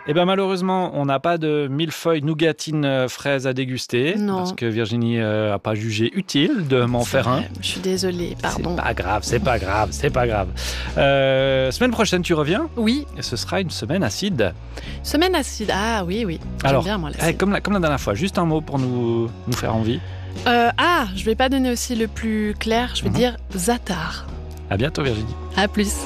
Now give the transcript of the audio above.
Eh bien malheureusement, on n'a pas de millefeuille nougatine fraise à déguster. Non. Parce que Virginie n'a pas jugé utile de m'en faire un. Je suis désolée, pardon. C'est pas grave. Semaine prochaine, tu reviens ? Oui. Et ce sera une semaine acide. Semaine acide, ah oui. J'aime Alors, bien, moi, l'acide. comme la dernière fois, juste un mot pour nous faire envie. Je vais pas donner aussi le plus clair, je vais dire Zatar. À bientôt Virginie. À plus.